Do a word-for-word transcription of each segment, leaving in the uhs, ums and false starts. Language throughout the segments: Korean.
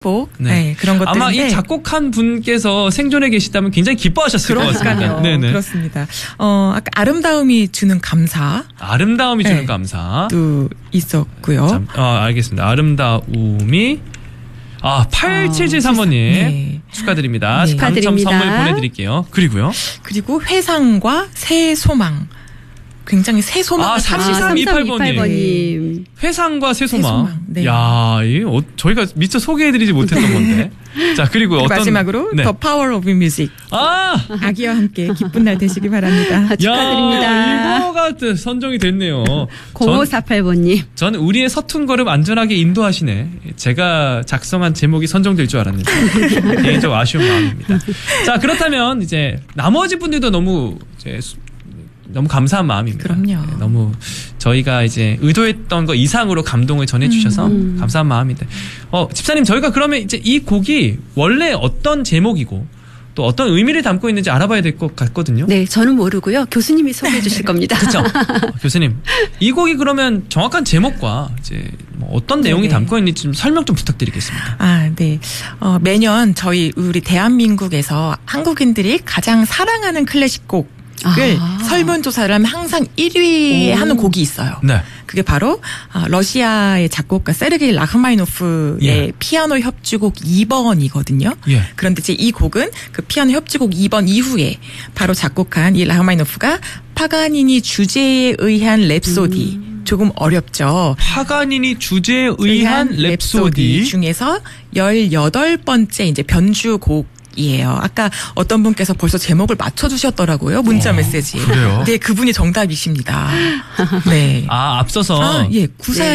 복, 네. 네, 그런 것들인데 아마 이 작곡한 분께서 생존해 계시다면 굉장히 기뻐하셨을 것 같습니다. 네네. 그렇습니다. 어, 아까 아름다움이 주는 감사, 아름다움이 주는 네. 감사 또 있었고요. 참, 아, 알겠습니다. 아름다움이 아 팔칠칠삼 번님 네. 축하드립니다. 네. 당첨 축하드립니다. 선물 보내드릴게요. 그리고요. 그리고 회상과 새 소망. 굉장히 새 소망을 아, 삼삼이팔 번님. 회상과 새 소망. 새 소망. 네. 야, 이 어, 저희가 미처 소개해드리지 못했던 건데. 자, 그리고 어떤 마지막으로 네. The Power of Music. 아, 아기와 함께 기쁜 날 되시기 바랍니다. 아, 축하드립니다. 야, 이거가 선정이 됐네요. 공오사팔 번님. 전, 전 우리의 서툰 걸음 안전하게 인도하시네. 제가 작성한 제목이 선정될 줄 알았는데 개인적으로 아쉬운 마음입니다. 자, 그렇다면 이제 나머지 분들도 너무 이제 너무 감사한 마음입니다. 그럼요. 네, 너무 저희가 이제 의도했던 거 이상으로 감동을 전해주셔서 음. 감사한 마음인데, 어 집사님 저희가 그러면 이제 이 곡이 원래 어떤 제목이고 또 어떤 의미를 담고 있는지 알아봐야 될 것 같거든요. 네, 저는 모르고요. 교수님이 소개해 주실 겁니다. 그렇죠. 교수님, 이 곡이 그러면 정확한 제목과 이제 뭐 어떤 내용이 네네. 담고 있는지 좀 설명 좀 부탁드리겠습니다. 아, 네. 어, 매년 저희 우리 대한민국에서 한국인들이 가장 사랑하는 클래식 곡 을 아. 설문조사를 하면 항상 일 위에 오. 하는 곡이 있어요. 네. 그게 바로 러시아의 작곡가 세르게이 라흐마니노프의 예. 피아노 협주곡 이 번이거든요. 예. 그런데 이제 이 곡은 그 피아노 협주곡 이 번 이후에 바로 작곡한 이 라흐마니노프가 파가니니 주제에 의한 랩소디. 음. 조금 어렵죠. 파가니니 주제에 의한 랩소디. 랩소디 중에서 열여덟 번째 이제 변주곡 이에요. 아까 어떤 분께서 벌써 제목을 맞춰주셨더라고요. 문자 어, 메시지에. 그래요? 네, 그분이 정답이십니다. 네. 아, 앞서서. 아, 예,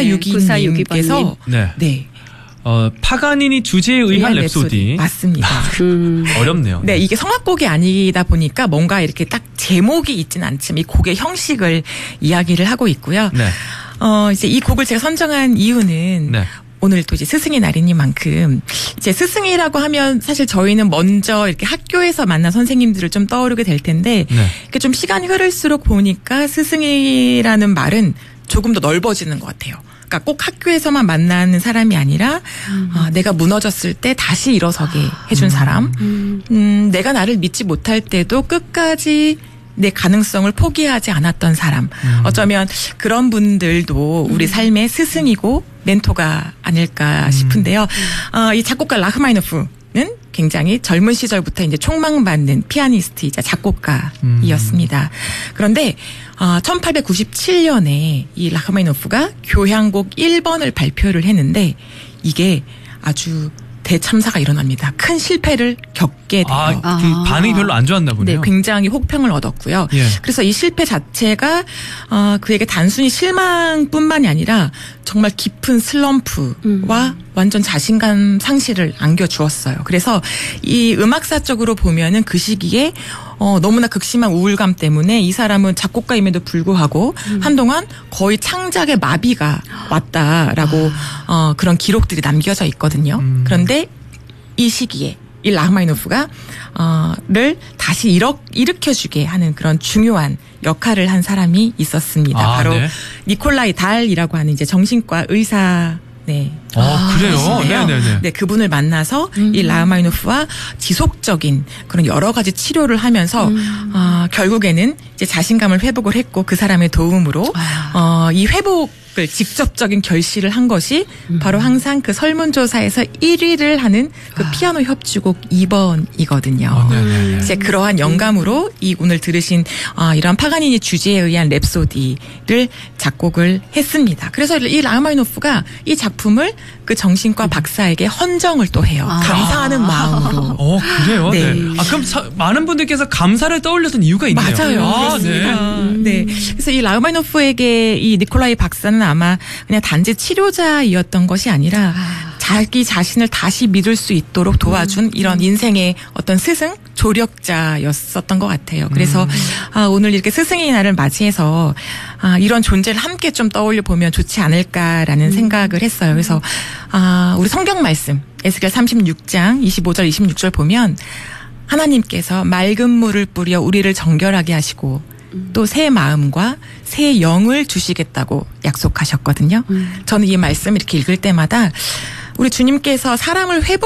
구사육이님께서 네. 네. 어, 파가니니 주제에 의한 랩소디. 맞습니다. 음. 어렵네요. 네, 이게 성악곡이 아니다 보니까 뭔가 이렇게 딱 제목이 있진 않지만 이 곡의 형식을 이야기를 하고 있고요. 네. 어, 이제 이 곡을 제가 선정한 이유는 네. 오늘 또 이제 스승의 날이니만큼 이제 스승이라고 하면 사실 저희는 먼저 이렇게 학교에서 만난 선생님들을 좀 떠오르게 될 텐데 네. 이렇게 좀 시간이 흐를수록 보니까 스승이라는 말은 조금 더 넓어지는 것 같아요. 그러니까 꼭 학교에서만 만나는 사람이 아니라 음. 어, 내가 무너졌을 때 다시 일어서게 해준 사람, 음. 음, 내가 나를 믿지 못할 때도 끝까지 내 가능성을 포기하지 않았던 사람. 음. 어쩌면 그런 분들도 우리 음. 삶의 스승이고 멘토가 아닐까 싶은데요. 음. 어, 이 작곡가 라흐마니노프는 굉장히 젊은 시절부터 이제 촉망받는 피아니스트이자 작곡가이었습니다. 음. 그런데 어, 천팔백구십칠 년에 이 라흐마니노프가 교향곡 일 번을 발표를 했는데 이게 아주 대참사가 일어납니다. 큰 실패를 겪게 돼요. 아, 그 반응이 별로 안 좋았나 보네요. 네, 굉장히 혹평을 얻었고요. 예. 그래서 이 실패 자체가 어, 그에게 단순히 실망뿐만이 아니라 정말 깊은 슬럼프와 음. 완전 자신감 상실을 안겨주었어요. 그래서 이 음악사적으로 보면은 그 시기에 어, 너무나 극심한 우울감 때문에 이 사람은 작곡가임에도 불구하고 음. 한동안 거의 창작의 마비가 왔다라고 아. 어, 그런 기록들이 남겨져 있거든요. 음. 그런데 이 시기에 이 라흐마니노프가 어를 다시 일으, 일으켜주게 하는 그런 중요한 역할을 한 사람이 있었습니다. 아, 바로 네. 니콜라이 달이라고 하는 이제 정신과 의사. 네. 아, 그래요? 네네네. 네, 그분을 만나서 음. 이 라흐마니노프와 지속적인 그런 여러 가지 치료를 하면서 음. 어, 결국에는 이제 자신감을 회복을 했고 그 사람의 도움으로 아. 어, 이 회복을 직접적인 결실을 한 것이 음. 바로 항상 그 설문조사에서 일 위를 하는 그 아. 피아노 협주곡 이 번이거든요. 아, 네네네. 이제 그러한 영감으로 이 오늘 들으신 어, 이런 파가니니 주제에 의한 랩소디를 작곡을 했습니다. 그래서 이 라흐마니노프가 이 작품을 그 정신과 박사에게 헌정을 또 해요. 아. 감사하는 마음으로. 어, 그래요? 네. 네. 아, 그럼 사, 많은 분들께서 감사를 떠올렸던 이유가 있네요. 맞아요. 아, 네. 음. 네. 그래서 이 라흐마니노프에게 이 니콜라이 박사는 아마 그냥 단지 치료자이었던 것이 아니라 아. 자기 자신을 다시 믿을 수 있도록 도와준 음. 이런 인생의 어떤 스승, 조력자였었던 것 같아요. 그래서 음. 아, 오늘 이렇게 스승의 날을 맞이해서 아, 이런 존재를 함께 좀 떠올려 보면 좋지 않을까라는 음. 생각을 했어요. 그래서 아, 우리 성경 말씀 에스겔 삼십육 장 이십오 절 이십육 절 보면 하나님께서 맑은 물을 뿌려 우리를 정결하게 하시고 또 새 마음과 새 영을 주시겠다고 약속하셨거든요. 음. 저는 이 말씀 이렇게 읽을 때마다 우리 주님께서 사람을 회복